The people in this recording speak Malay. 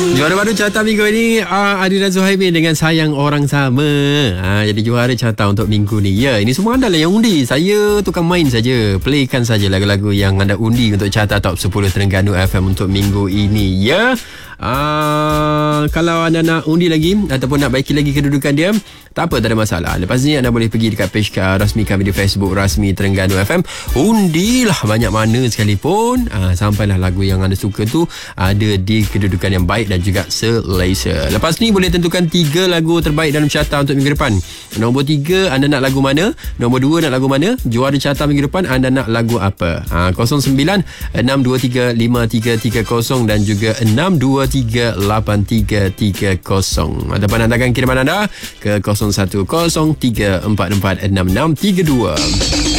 Juara baru carta minggu ini Adira Zuhaimi dengan Sayang Orang Sama. Jadi juara carta untuk minggu ni. Ya, ini semua anda lah yang undi. Saya tukang main saja, playkan saja lagu-lagu yang anda undi untuk carta top 10 Terengganu FM untuk minggu ini. Ya. Kalau anda nak undi lagi ataupun nak baiki lagi kedudukan dia, tak apa, tak ada masalah. Lepas ni anda boleh pergi dekat page rasmi kami di Facebook Rasmi Terengganu FM. Undilah banyak mana sekalipun, sampailah lagu yang anda suka tu ada di kedudukan yang baik dan juga selesa. Lepas ni boleh tentukan 3 lagu terbaik dalam carta untuk minggu depan. Nombor 3 anda nak lagu mana, nombor 2 nak lagu mana, juara carta minggu depan anda nak lagu apa. 09-623-5330 dan juga 623-8330 ataupun hantarkan kiriman anda ke 0103446632.